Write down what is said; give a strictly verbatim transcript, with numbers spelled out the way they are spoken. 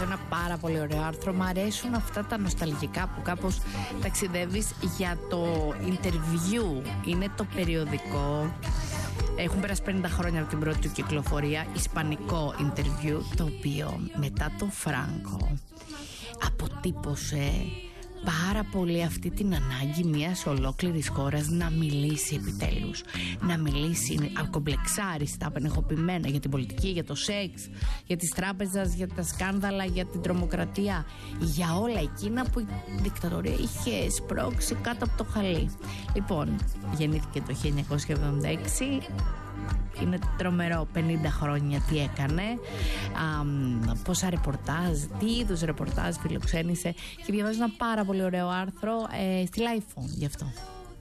διαβάζω ένα πάρα πολύ ωραίο άρθρο. Μ' αρέσουν αυτά τα νοσταλγικά που κάπως ταξιδεύεις για το interview. Είναι το περιοδικό. Έχουν περάσει πενήντα χρόνια από την πρώτη του κυκλοφορία. Ισπανικό interview, το οποίο μετά τον Φράγκο αποτύπωσε πάρα πολύ αυτή την ανάγκη μιας ολόκληρης χώρας να μιλήσει επιτέλους. Να μιλήσει ακομπλεξάριστα, απενεχοποιημένα για την πολιτική, για το σεξ, για τις τράπεζες, για τα σκάνδαλα, για την τρομοκρατία. Για όλα εκείνα που η δικτατορία είχε σπρώξει κάτω από το χαλί. Λοιπόν, γεννήθηκε το χίλια εννιακόσια εβδομήντα έξι. Είναι τρομερό, πενήντα χρόνια τι έκανε, α, πόσα ρεπορτάζ, τι είδους ρεπορτάζ φιλοξένησε, και διαβάζω ένα πάρα πολύ ωραίο άρθρο ε, στη Lifephone γι' αυτό.